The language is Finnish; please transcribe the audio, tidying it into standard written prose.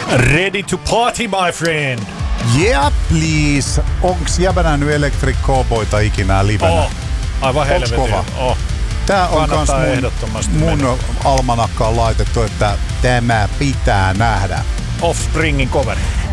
Ready to party, my friend. Yeah, please. Onks jäbä nähnyt Electric Cowboyta ikinä livenä? Aivan helvetin. Tää on kans mun almanakkaan laitettu, että tämä pitää nähdä. Offspringin cover.